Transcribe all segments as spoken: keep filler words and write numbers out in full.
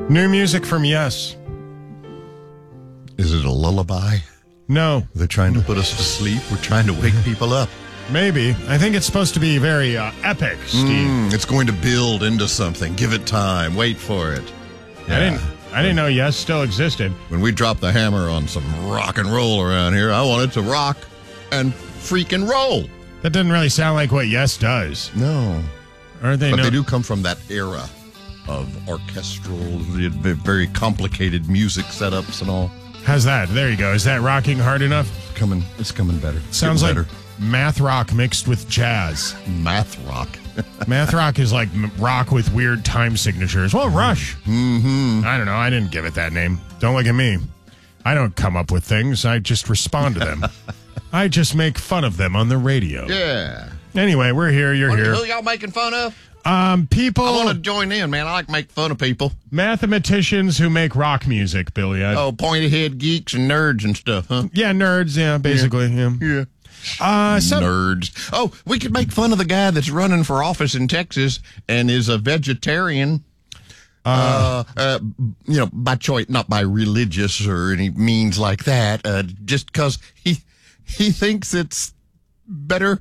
New music from Yes. Is it a lullaby? No. They're trying to put us to sleep. We're trying to wake people up. Maybe. I think it's supposed to be very uh, epic, Steve. Mm, it's going to build into something. Give it time. Wait for it. Yeah. I didn't I didn't know Yes still existed. When we drop the hammer on some rock and roll around here, I want it to rock and freaking roll. That doesn't really sound like what Yes does. No. Aren't they? But no- they do come from that era of orchestral, very complicated music setups and all. How's that? There you go. Is that rocking hard enough? It's coming. It's coming better. It's Sounds like better. math rock mixed with jazz. Math rock. Math rock is like m- rock with weird time signatures. Well, Rush. Mm-hmm. I don't know. I didn't give it that name. Don't look at me. I don't come up with things. I just respond to them. I just make fun of them on the radio. Yeah. Anyway, we're here. You're What, here. Who y'all making fun of? Um, people. I want to join in, man. I like to make fun of people. Mathematicians who make rock music, Billy. I, Oh, pointy head geeks and nerds and stuff, huh? Yeah, nerds. Yeah, basically. Yeah. Yeah. Uh, so, Nerds. Oh, we could make fun of the guy that's running for office in Texas and is a vegetarian. Uh, uh, you know, by choice, not by religious or any means like that. Uh, just because he he thinks it's better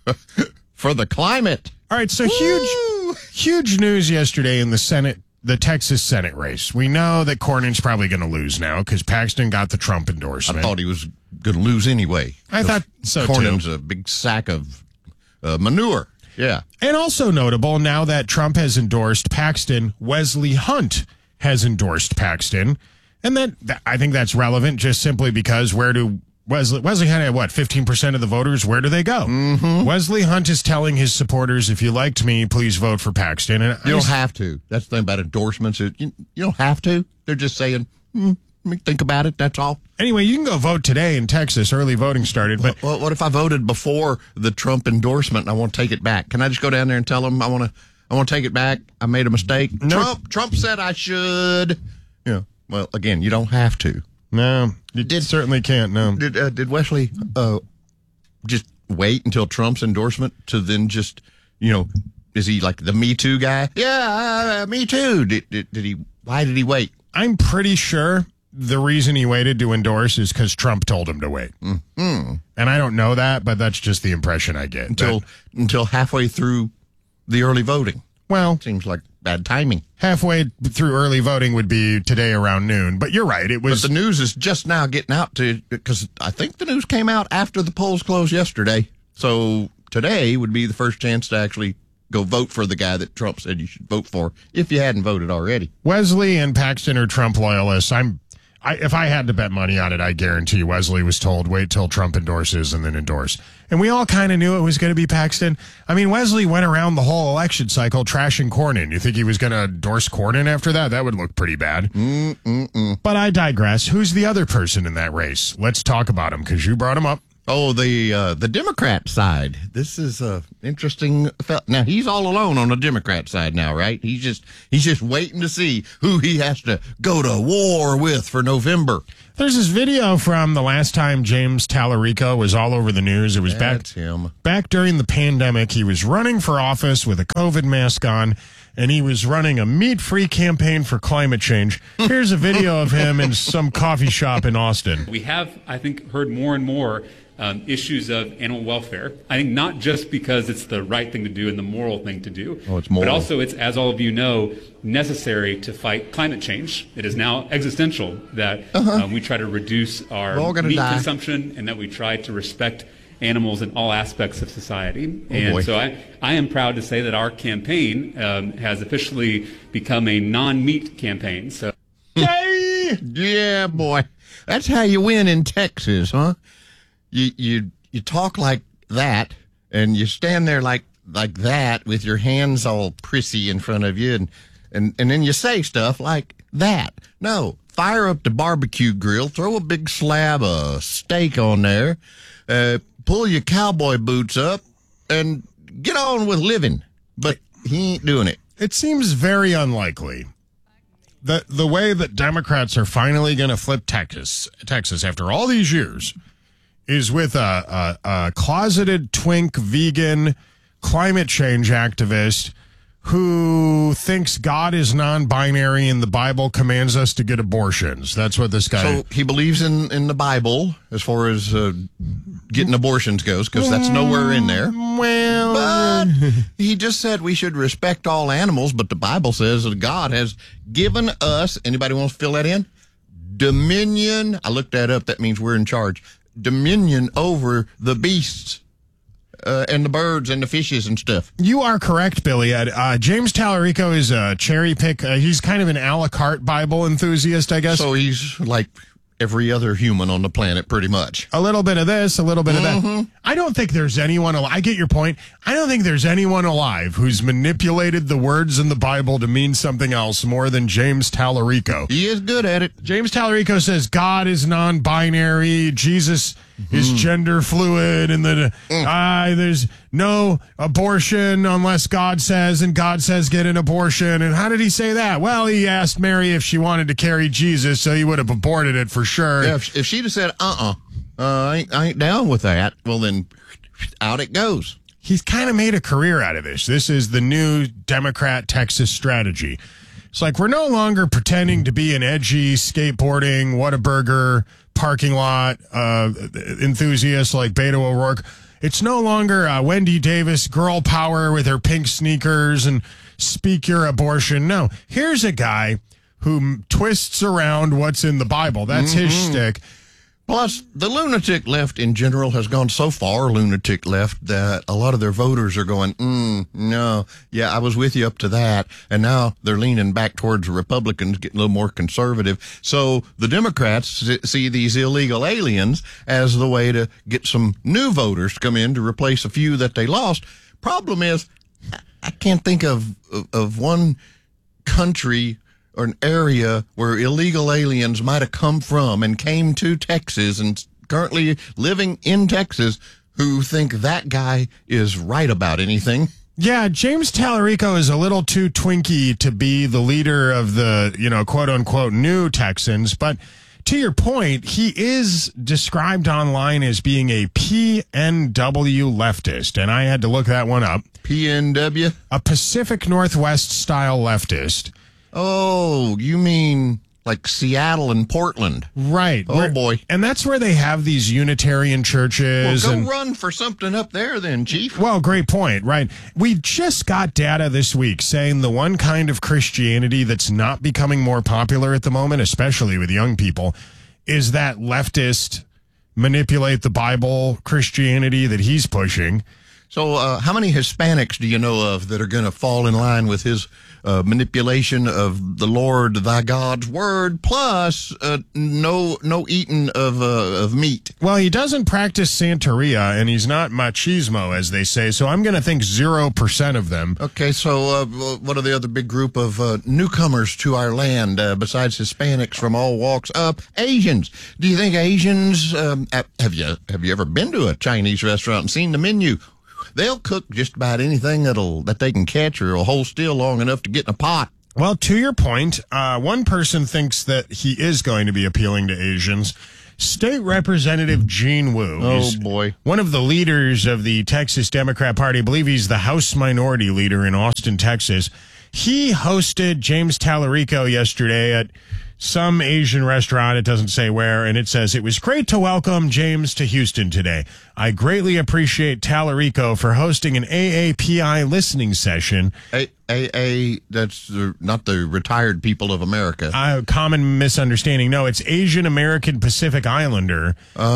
for the climate. All right, so huge, huge news yesterday in the Senate, the Texas Senate race. We know that Cornyn's probably going to lose now because Paxton got the Trump endorsement. I thought he was going to lose anyway. I thought so, too. Cornyn's a big sack of uh, manure. Yeah. And also notable, now that Trump has endorsed Paxton, Wesley Hunt has endorsed Paxton. And then th- I think that's relevant just simply because where do Wesley, Wesley Hunt had, what, fifteen percent of the voters? Where do they go? Mm-hmm. Wesley Hunt is telling his supporters, if you liked me, please vote for Paxton. And You I don't have to. That's the thing about endorsements. You, you don't have to. They're just saying, hmm, let me think about it. That's all. Anyway, you can go vote today in Texas. Early voting started. But Well, what if I voted before the Trump endorsement and I want to take it back? Can I just go down there and tell them I want to I want to take it back? I made a mistake. Nope. Trump Trump said I should. Yeah. Well, again, you don't have to. no, you Did- certainly can't, no. Did uh, did Wesley uh, just wait until Trump's endorsement to then just, you know, is he like the Me Too guy? Yeah, uh, me too. Did, did did he? Why did he wait? I'm pretty sure the reason he waited to endorse is because Trump told him to wait. Mm-hmm. And I don't know that, but that's just the impression I get. Until That- until halfway through the early voting. well, Seems like bad timing. halfway through early voting would be today around noon. But you're right. It But was. the news is just now getting out to, because I think the news came out after the polls closed yesterday. So today would be the first chance to actually go vote for the guy that Trump said you should vote for if you hadn't voted already. Wesley and Paxton are Trump loyalists. I'm. I, if I had to bet money on it, I guarantee Wesley was told, wait till Trump endorses and then endorse. And we all kind of knew it was going to be Paxton. I mean, Wesley went around the whole election cycle trashing Cornyn. You think he was going to endorse Cornyn after that? That would look pretty bad. Mm-mm-mm. But I digress. Who's the other person in that race? Let's talk about him because you brought him up. Oh, the uh, the Democrat side. This is a interesting. Fel- now he's all alone on the Democrat side now, right? He's just he's just waiting to see who he has to go to war with for November. There's this video from the last time James Tallarico was all over the news. It was back That's him. back during the pandemic. He was running for office with a COVID mask on, and he was running a meat-free campaign for climate change. Here's a video of him in some coffee shop in Austin. We have, I think, heard more and more um, issues of animal welfare. I think not just because it's the right thing to do and the moral thing to do, Oh, it's moral. but also it's, as all of you know, necessary to fight climate change. It is now existential that Uh-huh. um, we try to reduce our We're all gonna meat die. consumption and that we try to respect animals in all aspects of society. Oh, and boy. so I, I am proud to say that our campaign um, has officially become a non-meat campaign. So. Yay! Yeah, boy. That's how you win in Texas, huh? You you you talk like that, and you stand there like like that with your hands all prissy in front of you, and and, and then you say stuff like that. No, fire up the barbecue grill, throw a big slab of steak on there, uh, pull your cowboy boots up, and get on with living. But he ain't doing it. It seems very unlikely that the way that Democrats are finally going to flip Texas, Texas after all these years, is with a, a, a closeted twink vegan climate change activist who thinks God is non-binary and the Bible commands us to get abortions. That's what this guy... So he believes in, in the Bible as far as uh, getting abortions goes, because that's nowhere in there. Well... But he just said we should respect all animals, but the Bible says that God has given us, anybody wants to fill that in? Dominion. I looked that up. That means we're in charge. Dominion over the beasts. Uh, and the birds and the fishes and stuff. You are correct, Billy. Uh, James Tallarico is a cherry pick. Uh, he's kind of an a la carte Bible enthusiast, I guess. So he's like every other human on the planet, pretty much. A little bit of this, a little bit Mm-hmm. of that. I don't think there's anyone alive. I get your point. I don't think there's anyone alive who's manipulated the words in the Bible to mean something else more than James Tallarico. He is good at it. James Tallarico says God is non-binary. Jesus mm-hmm. is gender fluid, and that mm. uh, there's no abortion unless God says, and God says get an abortion. And how did he say that? Well, he asked Mary if she wanted to carry Jesus, so he would have aborted it for sure. Yeah, if, if she'd have said, uh-uh, uh, I, ain't, I ain't down with that, well, then out it goes. He's kind of made a career out of this. This is the new Democrat Texas strategy. It's like we're no longer pretending to be an edgy skateboarding, Whataburger, parking lot uh, enthusiast like Beto O'Rourke. It's no longer uh, Wendy Davis, girl power with her pink sneakers and speak your abortion. No, here's a guy who twists around what's in the Bible. That's mm-hmm. his shtick. Plus, the lunatic left in general has gone so far lunatic left that a lot of their voters are going, mm, no, yeah, I was with you up to that. And now they're leaning back towards Republicans, getting a little more conservative. So the Democrats see these illegal aliens as the way to get some new voters to come in to replace a few that they lost. Problem is, I can't think of, of, of one country or an area where illegal aliens might have come from and came to Texas and currently living in Texas who think that guy is right about anything. Yeah, James Tallarico is a little too Twinkie to be the leader of the, you know, quote unquote new Texans. But to your point, he is described online as being a P N W leftist. And I had to look that one up. P N W? A Pacific Northwest style leftist. Oh, you mean like Seattle and Portland? Right. Oh, where, boy. And that's where they have these Unitarian churches. Well, go and, run for something up there then, Chief. Well, great point, right? We just got data this week saying the one kind of Christianity that's not becoming more popular at the moment, especially with young people, is that leftist manipulate the Bible Christianity that he's pushing. So uh, how many Hispanics do you know of that are going to fall in line with his uh, manipulation of the Lord thy God's word, plus uh, no no eating of uh, of meat? Well, he doesn't practice Santeria, and he's not machismo, as they say, so I'm going to think zero percent of them. Okay, so uh, what are the other big group of uh, newcomers to our land, uh, besides Hispanics from all walks up? Asians. Do you think Asians, um, have you have you ever been to a Chinese restaurant and seen the menu? They'll cook just about anything that'll that they can catch or will hold still long enough to get in a pot. Well, to your point, uh, one person thinks that he is going to be appealing to Asians. State Representative Gene Wu. Oh, boy. One of the leaders of the Texas Democrat Party. I believe he's the House Minority Leader in Austin, Texas. He hosted James Tallarico yesterday at some Asian restaurant. It doesn't say where, and it says, "It was great to welcome James to Houston today. I greatly appreciate Tallarico for hosting an A A P I listening session." A A A, that's the, not the retired people of America. Uh, common misunderstanding. No, it's Asian American Pacific Islander.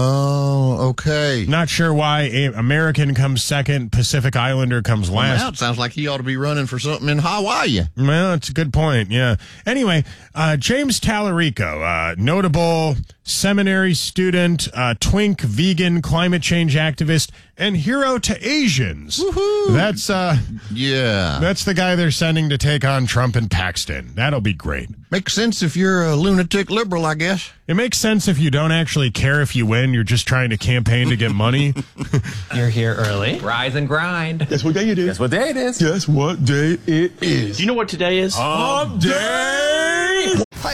Oh, okay. Not sure why a- American comes second, Pacific Islander comes Well, last. now it sounds like he ought to be running for something in Hawaii. Well, it's a good point, yeah. Anyway, uh, James Tallarico, uh, notable seminary student, uh, twink, vegan, climate change activist, and hero to Asians. Woohoo! That's, uh, Yeah. that's the guy they're sending to take on Trump and Paxton. That'll be great. Makes sense if you're a lunatic liberal, I guess. It makes sense if you don't actually care if you win. You're just trying to campaign to get money. You're here early. Rise and grind. Guess what day it is? Guess what day it is? Guess what day it is? Do you know what today is? Hump day! Hi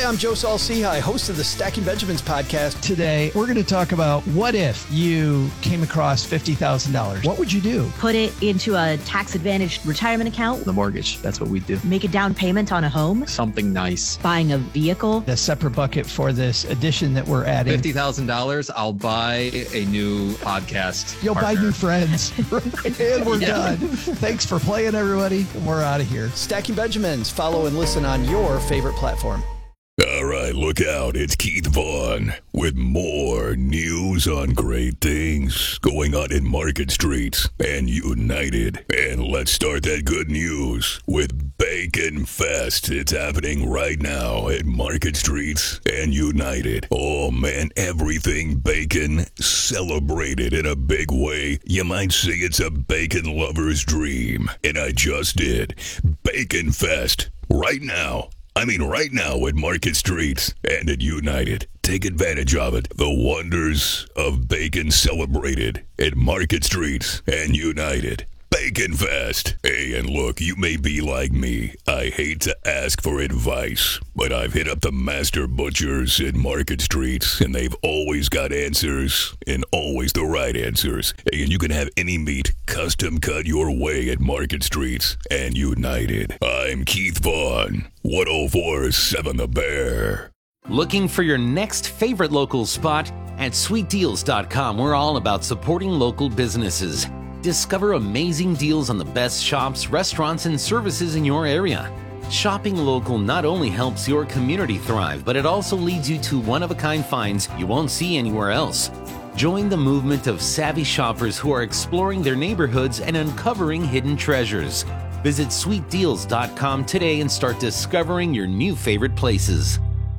Hi, I'm Joe Saul-Sehy, host of the Stacking Benjamins podcast. Today, we're going to talk about what if you came across fifty thousand dollars. What would you do? Put it into a tax-advantaged retirement account. The mortgage, that's what we do. Make a down payment on a home. Something nice. Buying a vehicle. A separate bucket for this addition that we're adding. fifty thousand dollars, I'll buy a new podcast. You'll partner. buy new friends. And we're Yeah. done. Thanks for playing, everybody. And we're out of here. Stacking Benjamins. Follow and listen on your favorite platform. All right, look out. It's Keith Vaughn with more news on great things going on in Market Streets and United. And let's start that good news with Bacon Fest. It's happening right now at Market Streets and United. Oh, man, everything bacon celebrated in a big way. You might say it's a bacon lover's dream. And I just did. Bacon Fest right now. I mean, right now at Market Streets and at United. Take advantage of it. The wonders of bacon celebrated at Market Streets and United. Bacon Fest. Hey, and look, you may be like me. I hate to ask for advice, but I've hit up the master butchers in Market Streets, and they've always got answers, and always the right answers. Hey, and you can have any meat custom cut your way at Market Streets and United. I'm Keith Vaughn, one oh four point seven The Bear. Looking for your next favorite local spot? At sweet deals dot com, we're all about supporting local businesses. Discover amazing deals on the best shops, restaurants, and services in your area. Shopping local not only helps your community thrive, but it also leads you to one-of-a-kind finds you won't see anywhere else. Join the movement of savvy shoppers who are exploring their neighborhoods and uncovering hidden treasures. Visit sweet deals dot com today and start discovering your new favorite places.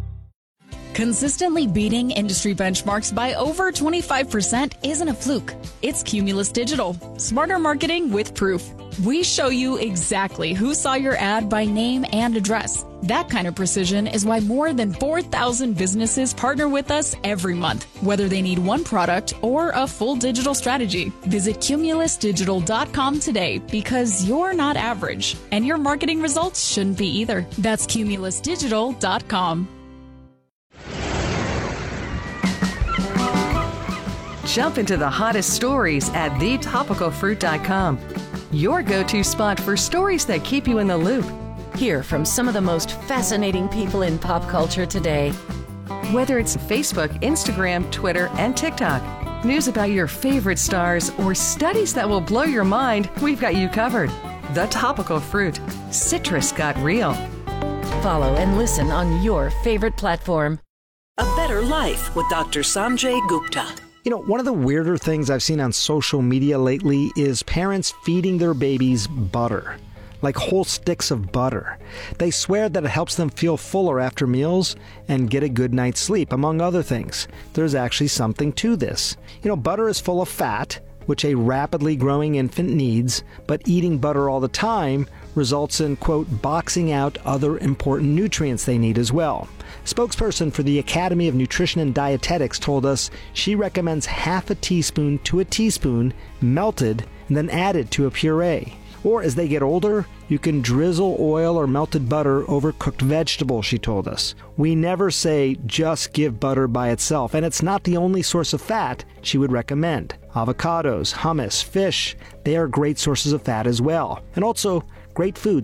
Consistently beating industry benchmarks by over twenty-five percent isn't a fluke. It's Cumulus Digital. Smarter marketing with proof. We show you exactly who saw your ad by name and address. That kind of precision is why more than four thousand businesses partner with us every month, whether they need one product or a full digital strategy. Visit Cumulus Digital dot com today because you're not average, and your marketing results shouldn't be either. That's Cumulus Digital dot com. Jump into the hottest stories at the topical fruit dot com. Your go-to spot for stories that keep you in the loop. Hear from some of the most fascinating people in pop culture today. Whether it's Facebook, Instagram, Twitter, and TikTok, news about your favorite stars, or studies that will blow your mind, we've got you covered. The Topical Fruit. Citrus got real. Follow and listen on your favorite platform. A Better Life with Doctor Sanjay Gupta. You know, one of the weirder things I've seen on social media lately is parents feeding their babies butter, like whole sticks of butter. They swear that it helps them feel fuller after meals and get a good night's sleep, among other things. There's actually something to this. You know, butter is full of fat, which a rapidly growing infant needs, but eating butter all the time results in, quote, boxing out other important nutrients they need as well. Spokesperson for the Academy of Nutrition and Dietetics told us she recommends half a teaspoon to a teaspoon melted and then added to a puree. Or as they get older, you can drizzle oil or melted butter over cooked vegetables, she told us. We never say just give butter by itself, and it's not the only source of fat she would recommend. Avocados, hummus, fish, they are great sources of fat as well. And also, great foods